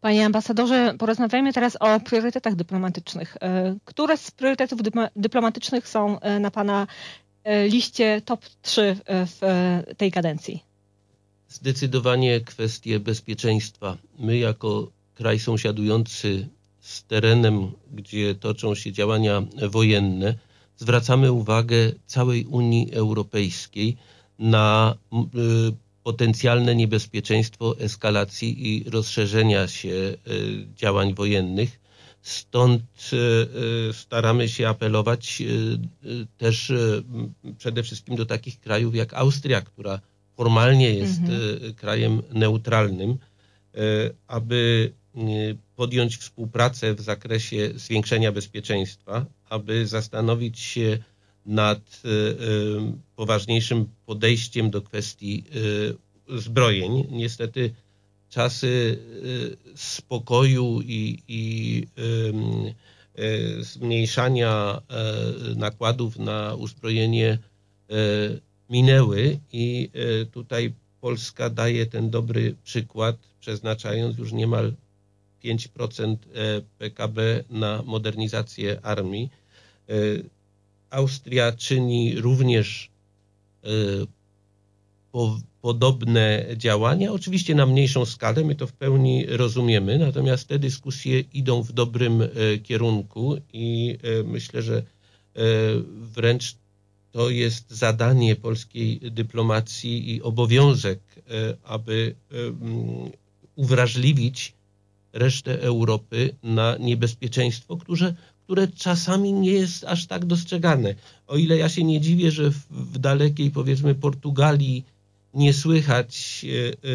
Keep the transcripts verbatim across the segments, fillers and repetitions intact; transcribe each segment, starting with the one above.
Panie ambasadorze, porozmawiajmy teraz o priorytetach dyplomatycznych. Które z priorytetów dyplomatycznych są na pana liście top trzy w tej kadencji? Zdecydowanie kwestie bezpieczeństwa. My jako kraj sąsiadujący z terenem, gdzie toczą się działania wojenne, zwracamy uwagę całej Unii Europejskiej na potencjalne niebezpieczeństwo eskalacji i rozszerzenia się działań wojennych. Stąd staramy się apelować też przede wszystkim do takich krajów jak Austria, która formalnie jest mhm. krajem neutralnym, aby podjąć współpracę w zakresie zwiększenia bezpieczeństwa, aby zastanowić się nad poważniejszym podejściem do kwestii zbrojeń. Niestety czasy spokoju i, i zmniejszania nakładów na uzbrojenie minęły i tutaj Polska daje ten dobry przykład, przeznaczając już niemal pięć procent P K B na modernizację armii. Austria czyni również po, podobne działania, oczywiście na mniejszą skalę, my to w pełni rozumiemy, natomiast te dyskusje idą w dobrym kierunku i myślę, że wręcz to jest zadanie polskiej dyplomacji i obowiązek, aby uwrażliwić resztę Europy na niebezpieczeństwo, które, które czasami nie jest aż tak dostrzegane. O ile ja się nie dziwię, że w, w dalekiej, powiedzmy, Portugalii nie słychać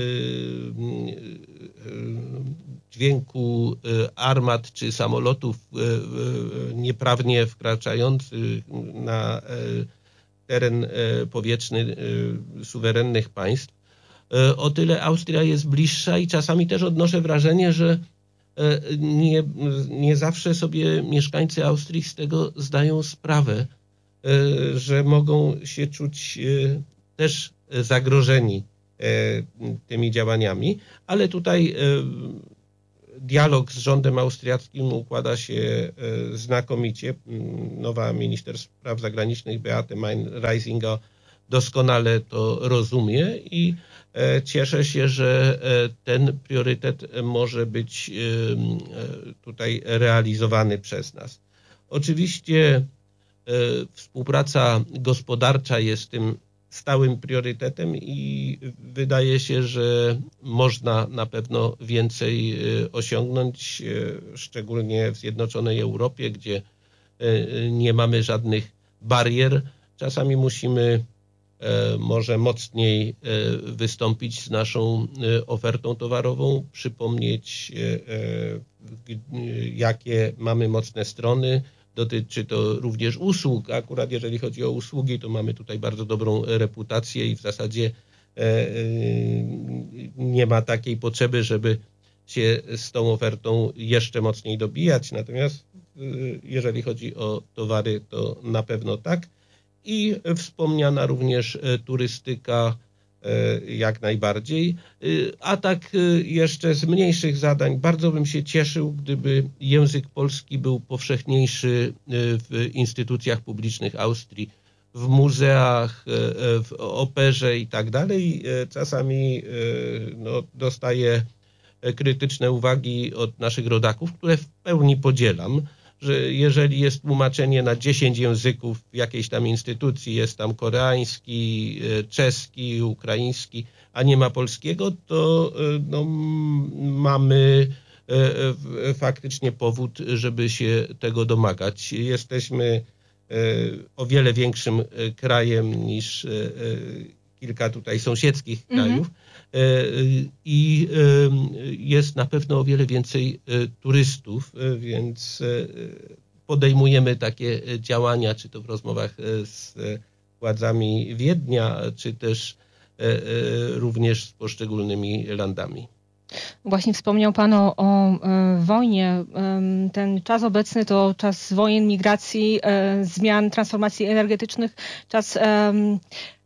dźwięku armat czy samolotów nieprawnie wkraczających na teren powietrzny suwerennych państw, o tyle Austria jest bliższa i czasami też odnoszę wrażenie, że nie, nie zawsze sobie mieszkańcy Austrii z tego zdają sprawę, że mogą się czuć też zagrożeni tymi działaniami, ale tutaj dialog z rządem austriackim układa się znakomicie. Nowa minister spraw zagranicznych Beate Meyn-Reisinger doskonale to rozumie i cieszę się, że ten priorytet może być tutaj realizowany przez nas. Oczywiście współpraca gospodarcza jest tym stałym priorytetem i wydaje się, że można na pewno więcej osiągnąć, szczególnie w Zjednoczonej Europie, gdzie nie mamy żadnych barier. Czasami musimy może mocniej wystąpić z naszą ofertą towarową, przypomnieć, jakie mamy mocne strony. Dotyczy to również usług. Akurat jeżeli chodzi o usługi, to mamy tutaj bardzo dobrą reputację i w zasadzie nie ma takiej potrzeby, żeby się z tą ofertą jeszcze mocniej dobijać. Natomiast jeżeli chodzi o towary, to na pewno tak. I wspomniana również turystyka jak najbardziej. A tak jeszcze z mniejszych zadań, bardzo bym się cieszył, gdyby język polski był powszechniejszy w instytucjach publicznych Austrii, w muzeach, w operze i tak dalej. Czasami no, dostaję krytyczne uwagi od naszych rodaków, które w pełni podzielam, że jeżeli jest tłumaczenie na dziesięć języków w jakiejś tam instytucji, jest tam koreański, czeski, ukraiński, a nie ma polskiego, to no, mamy faktycznie powód, żeby się tego domagać. Jesteśmy o wiele większym krajem niż kilka tutaj sąsiedzkich krajów mm-hmm. i jest na pewno o wiele więcej turystów, więc podejmujemy takie działania, czy to w rozmowach z władzami Wiednia, czy też również z poszczególnymi landami. Właśnie wspomniał Pan o, o e, wojnie. E, ten czas obecny to czas wojen, migracji, e, zmian, transformacji energetycznych, czas e,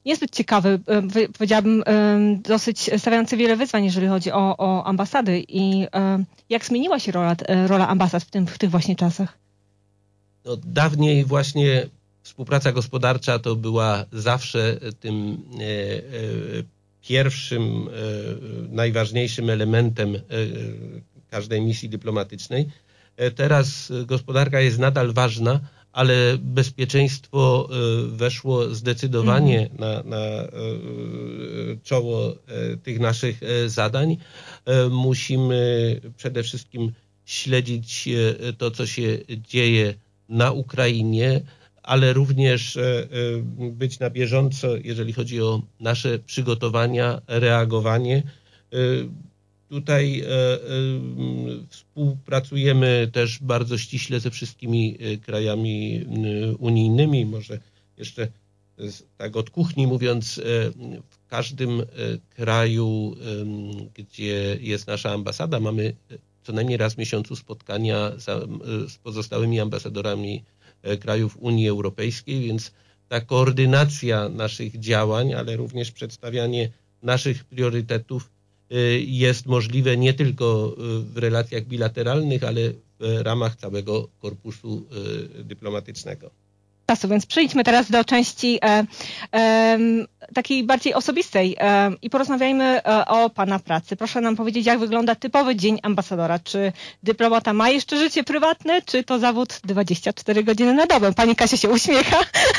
niezbyt ciekawy, powiedziałabym dosyć stawiający wiele wyzwań, jeżeli chodzi o, o ambasady i jak zmieniła się rola, rola ambasad w, tym, w tych właśnie czasach? No, dawniej właśnie współpraca gospodarcza to była zawsze tym e, e, pierwszym, e, najważniejszym elementem e, każdej misji dyplomatycznej. E, teraz gospodarka jest nadal ważna, ale bezpieczeństwo weszło zdecydowanie mm. na, na czoło tych naszych zadań. Musimy przede wszystkim śledzić to, co się dzieje na Ukrainie, ale również być na bieżąco, jeżeli chodzi o nasze przygotowania, reagowanie. Tutaj współpracujemy też bardzo ściśle ze wszystkimi krajami unijnymi. Może jeszcze tak od kuchni mówiąc, w każdym kraju, gdzie jest nasza ambasada, mamy co najmniej raz w miesiącu spotkania z pozostałymi ambasadorami krajów Unii Europejskiej, więc ta koordynacja naszych działań, ale również przedstawianie naszych priorytetów jest możliwe nie tylko w relacjach bilateralnych, ale w ramach całego korpusu dyplomatycznego. Więc przejdźmy teraz do części e, e, takiej bardziej osobistej e, i porozmawiajmy e, o Pana pracy. Proszę nam powiedzieć, jak wygląda typowy dzień ambasadora. Czy dyplomata ma jeszcze życie prywatne, czy to zawód dwadzieścia cztery godziny na dobę? Pani Kasia się uśmiecha.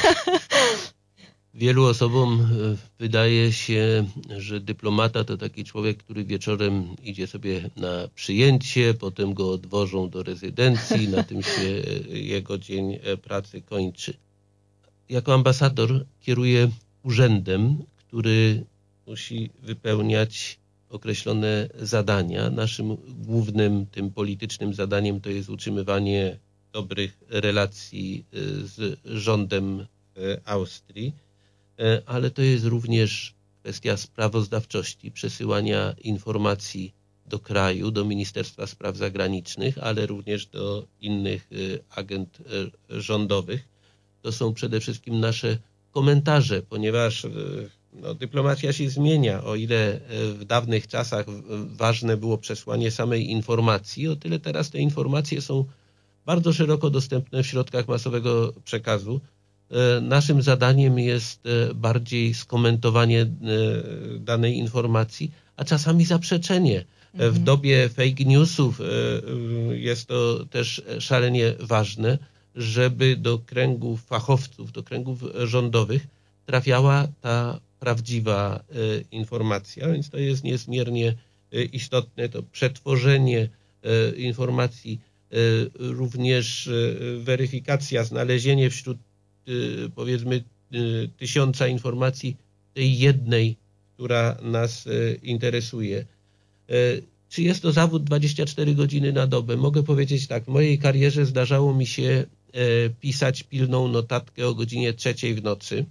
Wielu osobom wydaje się, że dyplomata to taki człowiek, który wieczorem idzie sobie na przyjęcie, potem go odwożą do rezydencji, na tym się jego dzień pracy kończy. Jako ambasador kieruje urzędem, który musi wypełniać określone zadania. Naszym głównym tym politycznym zadaniem to jest utrzymywanie dobrych relacji z rządem Austrii, ale to jest również kwestia sprawozdawczości, przesyłania informacji do kraju, do Ministerstwa Spraw Zagranicznych, ale również do innych agent rządowych. To są przede wszystkim nasze komentarze, ponieważ no, dyplomacja się zmienia. O ile w dawnych czasach ważne było przesłanie samej informacji, o tyle teraz te informacje są bardzo szeroko dostępne w środkach masowego przekazu. Naszym zadaniem jest bardziej skomentowanie danej informacji, a czasami zaprzeczenie. W dobie fake newsów jest to też szalenie ważne, żeby do kręgów fachowców, do kręgów rządowych trafiała ta prawdziwa informacja, więc to jest niezmiernie istotne, to przetworzenie informacji, również weryfikacja, znalezienie wśród powiedzmy tysiąca informacji tej jednej, która nas interesuje. Czy jest to zawód dwadzieścia cztery godziny na dobę? Mogę powiedzieć tak, w mojej karierze zdarzało mi się pisać pilną notatkę o godzinie trzeciej w nocy.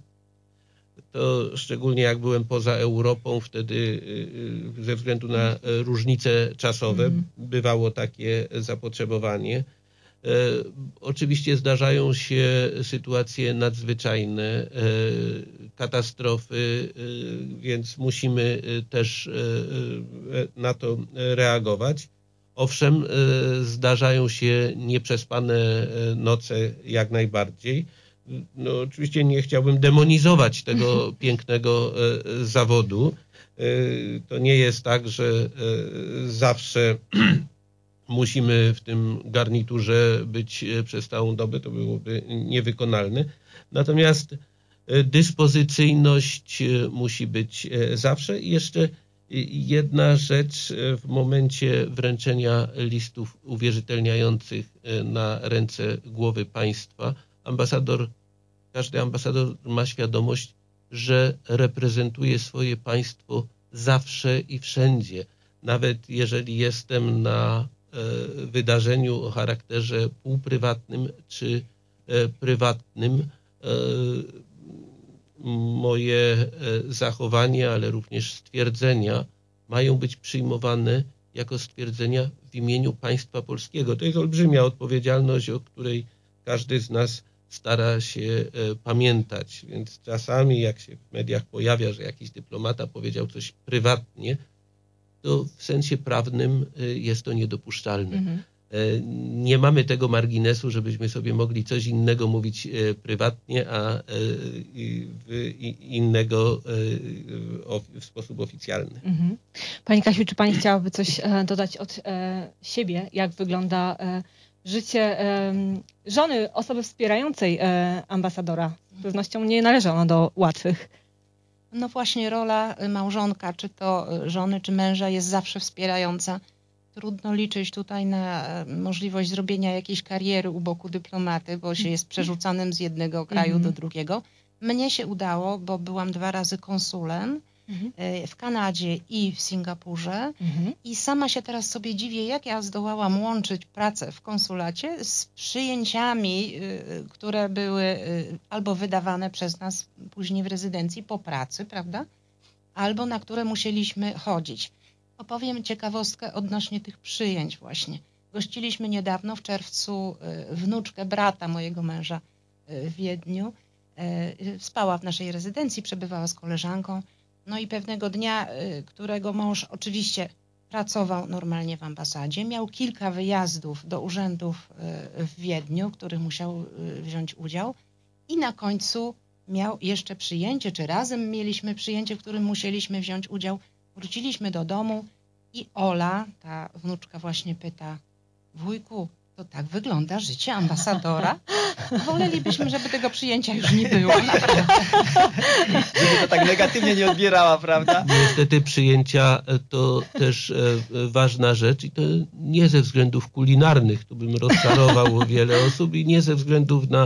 To szczególnie jak byłem poza Europą, wtedy ze względu na różnice czasowe bywało takie zapotrzebowanie. Oczywiście zdarzają się sytuacje nadzwyczajne, katastrofy, więc musimy też na to reagować. Owszem, zdarzają się nieprzespane noce jak najbardziej. No, oczywiście nie chciałbym demonizować tego pięknego zawodu. To nie jest tak, że zawsze musimy w tym garniturze być przez całą dobę, to byłoby niewykonalne. Natomiast dyspozycyjność musi być zawsze. I jeszcze jedna rzecz, w momencie wręczenia listów uwierzytelniających na ręce głowy państwa, ambasador, każdy ambasador ma świadomość, że reprezentuje swoje państwo zawsze i wszędzie. Nawet jeżeli jestem na wydarzeniu o charakterze półprywatnym czy prywatnym, moje zachowania, ale również stwierdzenia mają być przyjmowane jako stwierdzenia w imieniu państwa polskiego. To jest olbrzymia odpowiedzialność, o której każdy z nas stara się pamiętać. Więc czasami jak się w mediach pojawia, że jakiś dyplomata powiedział coś prywatnie, to w sensie prawnym jest to niedopuszczalne. Mhm. Nie mamy tego marginesu, żebyśmy sobie mogli coś innego mówić prywatnie, a innego w sposób oficjalny. Mhm. Pani Kasiu, czy Pani chciałaby coś dodać od siebie? Jak wygląda życie żony, osoby wspierającej ambasadora? Z pewnością nie należy ono do łatwych. No właśnie rola małżonka, czy to żony, czy męża jest zawsze wspierająca. Trudno liczyć tutaj na możliwość zrobienia jakiejś kariery u boku dyplomaty, bo się jest przerzucanym z jednego kraju mm-hmm. do drugiego. Mnie się udało, bo byłam dwa razy konsulem mm-hmm. w Kanadzie i w Singapurze mm-hmm. i sama się teraz sobie dziwię, jak ja zdołałam łączyć pracę w konsulacie z przyjęciami, które były albo wydawane przez nas później w rezydencji po pracy, prawda? Albo na które musieliśmy chodzić. Opowiem ciekawostkę odnośnie tych przyjęć właśnie. Gościliśmy niedawno w czerwcu wnuczkę brata mojego męża w Wiedniu. Spała w naszej rezydencji, przebywała z koleżanką. No i pewnego dnia, którego mąż oczywiście pracował normalnie w ambasadzie, miał kilka wyjazdów do urzędów w Wiedniu, w których musiał wziąć udział i na końcu miał jeszcze przyjęcie, czy razem mieliśmy przyjęcie, w którym musieliśmy wziąć udział. Wróciliśmy do domu i Ola, ta wnuczka właśnie pyta: wujku, to tak wygląda życie ambasadora? Wolelibyśmy, żeby tego przyjęcia już nie było. Żeby to tak negatywnie nie odbierała, prawda? Niestety przyjęcia to też ważna rzecz i to nie ze względów kulinarnych, tu bym rozczarował wiele osób i nie ze względów na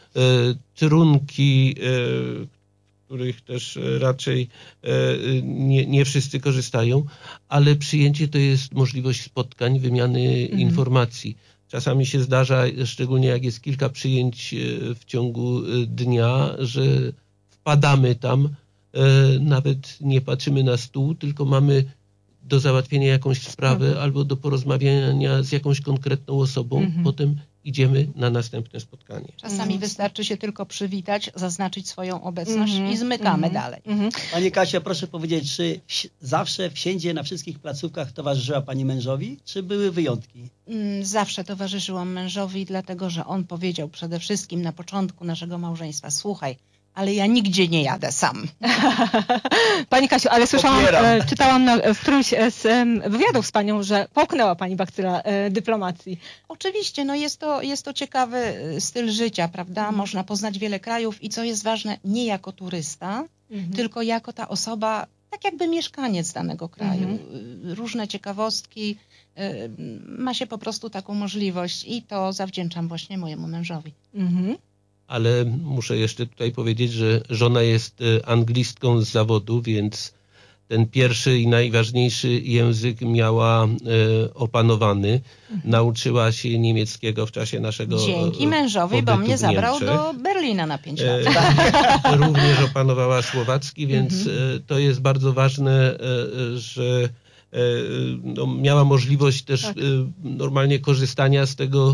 trunki, których też raczej nie, nie wszyscy korzystają, ale przyjęcie to jest możliwość spotkań, wymiany mhm. informacji. Czasami się zdarza, szczególnie jak jest kilka przyjęć w ciągu dnia, że wpadamy tam, nawet nie patrzymy na stół, tylko mamy do załatwienia jakąś sprawę mhm. albo do porozmawiania z jakąś konkretną osobą, mhm. potem idziemy na następne spotkanie. Czasami mm. wystarczy się tylko przywitać, zaznaczyć swoją obecność mm. i zmykamy mm. dalej. Mm. Pani Kasia, proszę powiedzieć, czy zawsze wszędzie na wszystkich placówkach towarzyszyła Pani mężowi, czy były wyjątki? Zawsze towarzyszyłam mężowi, dlatego że on powiedział przede wszystkim na początku naszego małżeństwa: słuchaj, ale ja nigdzie nie jadę sam. Pani Kasiu, ale słyszałam, e, czytałam na, w którymś z e, wywiadów z Panią, że połknęła Pani bakcyla e, dyplomacji. Oczywiście, no jest to, jest to ciekawy styl życia, prawda? Mhm. Można poznać wiele krajów i co jest ważne, nie jako turysta, mhm. tylko jako ta osoba, tak jakby mieszkaniec danego kraju. Mhm. Różne ciekawostki, e, ma się po prostu taką możliwość i to zawdzięczam właśnie mojemu mężowi. Mhm. Ale muszę jeszcze tutaj powiedzieć, że żona jest anglistką z zawodu, więc ten pierwszy i najważniejszy język miała e, opanowany. Mhm. Nauczyła się niemieckiego w czasie naszego Dzięki mężowi, bo mnie zabrał do Berlina na pięć lat. E, również opanowała słowacki, więc mhm. e, to jest bardzo ważne, e, że e, no, miała możliwość też tak. e, normalnie korzystania z tego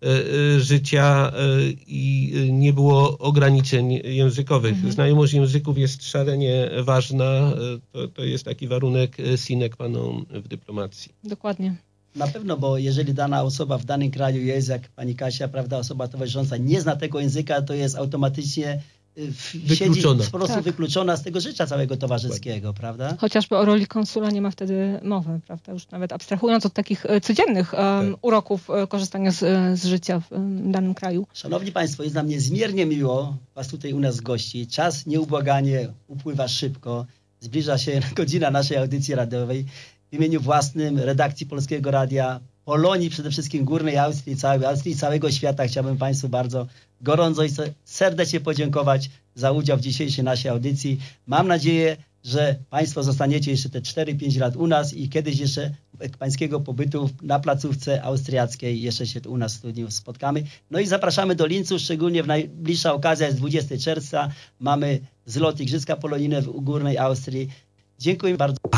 życia i nie było ograniczeń językowych. Mhm. Znajomość języków jest szalenie ważna. To, to jest taki warunek sine qua non w dyplomacji. Dokładnie. Na pewno, bo jeżeli dana osoba w danym kraju jest, jak pani Kasia, prawda, osoba towarzysząca nie zna tego języka, to jest automatycznie wykluczona. Siedzi, po prostu tak. wykluczona z tego życia całego towarzyskiego, prawda? Chociażby o roli konsula nie ma wtedy mowy, prawda? Już nawet abstrahując od takich codziennych um, tak. uroków korzystania z, z życia w um, danym kraju. Szanowni Państwo, jest nam niezmiernie miło Was tutaj u nas gościć. Czas nieubłaganie upływa szybko. Zbliża się godzina naszej audycji radiowej. W imieniu własnym redakcji Polskiego Radia, Polonii, przede wszystkim Górnej Austrii, całej Austrii, całego świata chciałbym Państwu bardzo gorąco i serdecznie podziękować za udział w dzisiejszej naszej audycji. Mam nadzieję, że Państwo zostaniecie jeszcze te cztery pięć lat u nas i kiedyś jeszcze Pańskiego pobytu na placówce austriackiej jeszcze się u nas w studiu spotkamy. No i zapraszamy do Lincu, szczególnie w najbliższa okazja jest dwudziestego czerwca. Mamy zlot Igrzyska Polonijne w Górnej Austrii. Dziękuję bardzo.